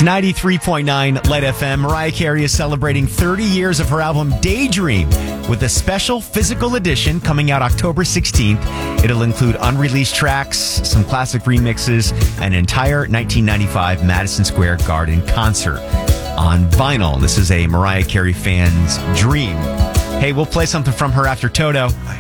It's 93.9 Light FM. Mariah Carey is celebrating 30 years of her album Daydream with a special physical edition coming out October 16th. It'll include unreleased tracks, some classic remixes, and an entire 1995 Madison Square Garden concert on vinyl. This is a Mariah Carey fan's dream. Hey, we'll play something from her after Toto.